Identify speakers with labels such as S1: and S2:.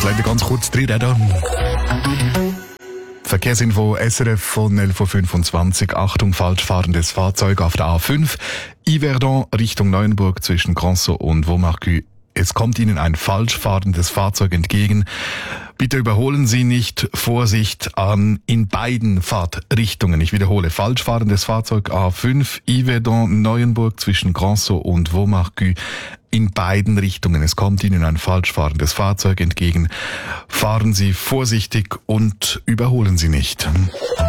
S1: leider ganz kurz drin reden. Verkehrsinfo SRF von 11.25 Uhr. Achtung, falsch fahrendes Fahrzeug auf der A5. Yverdon Richtung Neuenburg zwischen Granson und Vaumarcus. Es kommt Ihnen ein falsch fahrendes Fahrzeug entgegen. Bitte überholen Sie nicht. Vorsicht in beiden Fahrtrichtungen. Ich wiederhole, falsch fahrendes Fahrzeug A5, Yverdon Neuenburg zwischen Granson und Vaumarcus. In beiden Richtungen. Es kommt Ihnen ein falsch fahrendes Fahrzeug entgegen. Fahren Sie vorsichtig und überholen Sie nicht.